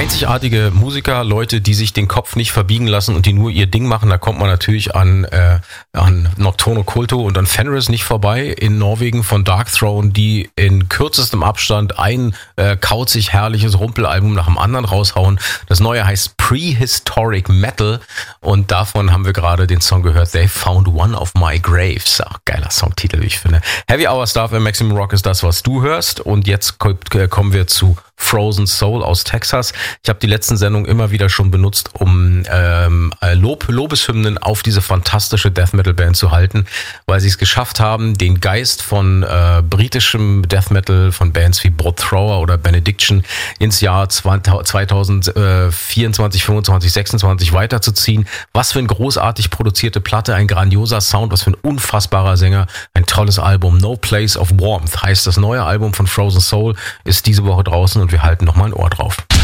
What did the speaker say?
Einzigartige Musiker, Leute, die sich den Kopf nicht verbiegen lassen und die nur ihr Ding machen. Da kommt man natürlich an Nocturno Culto und an Fenris nicht vorbei in Norwegen von Darkthrone, die in kürzestem Abstand ein kauzig herrliches Rumpelalbum nach dem anderen raushauen. Das neue heißt Prehistoric Metal und davon haben wir gerade den Song gehört, They Found One of My Graves. Ach, geiler Songtitel, wie ich finde. Heavy Hour Stuff im Maximum Rock ist das, was du hörst, und jetzt kommen wir zu Frozen Soul aus Texas. Ich habe die letzten Sendungen immer wieder schon benutzt, um Lobeshymnen auf diese fantastische Death Metal Band zu halten, weil sie es geschafft haben, den Geist von britischem Death Metal, von Bands wie Blood Thrower oder Benediction ins Jahr 2024, 25, 26 weiterzuziehen. Was für eine großartig produzierte Platte, ein grandioser Sound, was für ein unfassbarer Sänger, ein tolles Album. No Place of Warmth heißt das neue Album von Frozen Soul, ist diese Woche draußen und wir halten nochmal ein Ohr drauf.